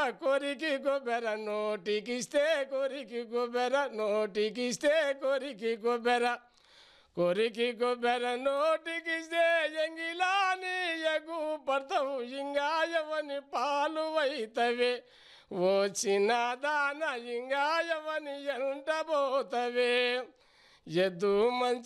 కొరికి కొబ్బెర నోటికిస్తే కొరికి కొబ్బెర నోటికిస్తే కొరికి కొబ్బెర కొరికి కొబ్బెర నోటికిస్తే ఎంగిలాని ఎగు పడతావు ఇంకా ఎవని పాలు వైతవే ఓ చిన్నదాన ఇంకా ఎవని ఎంట పోతవే ఎద్దు మంచి